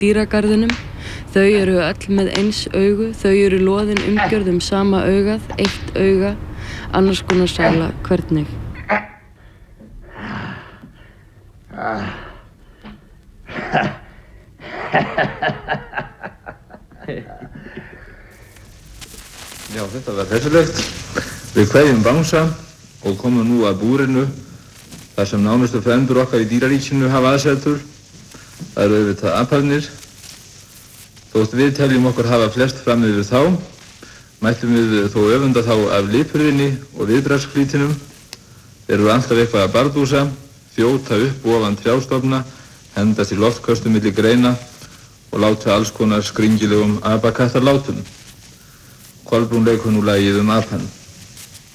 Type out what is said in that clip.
dýragarðinum. Þau eru öll með eins augu, þau eru loðin umgjörð sama augað, eitt auga, annars konar sæla, hvernig? Já, þetta var hressilegt. Við kveðjum Bangsa og komum nú að búrinu þar sem nánustu frændur okkar í dýraríkinu hafa aðsetur. Það eru auðvitað apalnir. Þótt við teljum okkur hafa flest fram yfir þá, mættum við þó öfunda þá af lipurðinni og viðbragðsflýtinum. Þeir eru alltaf eitthvað að bardúsa, þjóta upp ofan trjástofna, hendast í loftköstum milli greina og láta alls konar skringilegum apakattarlátum. Kolbrún leikur nú lagið apann.